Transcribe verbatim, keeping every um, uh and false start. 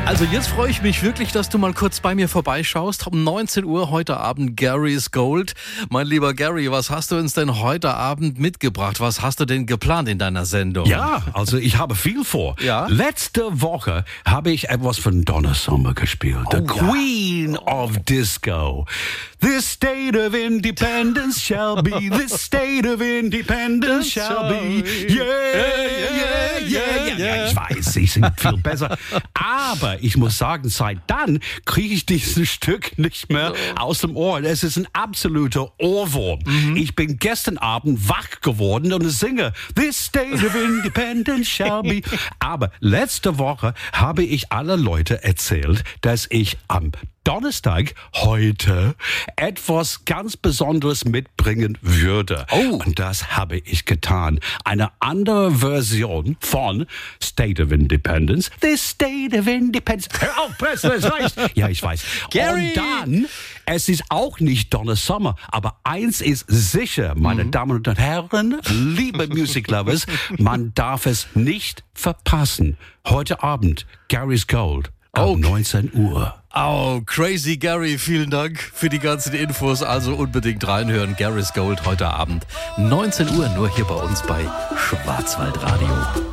Also jetzt freue ich mich wirklich, dass du mal kurz bei mir vorbeischaust. Um neunzehn Uhr heute Abend Gary's Gold. Mein lieber Gary, was hast du uns denn heute Abend mitgebracht? Was hast du denn geplant in deiner Sendung? Ja, also ich habe viel vor. Ja? Letzte Woche habe ich etwas von Donna Summer gespielt. The Oh, ja. Queen of Disco. This state of independence shall be, this state of independence shall be. Yeah, yeah, yeah, yeah. Ja, ich weiß, ich singe viel besser. Aber ich muss sagen, seit dann kriege ich dieses Stück nicht mehr aus dem Ohr. Es ist ein absoluter Ohrwurm. Mhm. Ich bin gestern Abend wach geworden und singe This state of independence shall be. Aber letzte Woche habe ich alle Leute erzählt, dass ich am Donnerstag heute etwas ganz Besonderes mitbringen würde. Oh. Und das habe ich getan. Eine andere Version von State of Independence. The State of Independence. Hör auf, Presse, es reicht. Ja, ich weiß. Gary! Und dann, es ist auch nicht Donna Summer, aber eins ist sicher, meine mhm. Damen und Herren, liebe Music Lovers, man darf es nicht verpassen. Heute Abend, Gary's Gold. Um Oh. neunzehn Uhr. Oh, Crazy Gary, vielen Dank für die ganzen Infos. Also unbedingt reinhören. Gary's Gold heute Abend, neunzehn Uhr, nur hier bei uns bei Schwarzwaldradio.